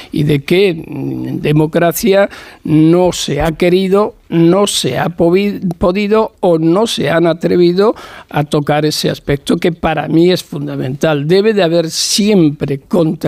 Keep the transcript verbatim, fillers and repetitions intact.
y de que en democracia no se ha querido, no se ha podido o no se han atrevido a tocar ese aspecto que para mí es fundamental. Debe de haber siempre contra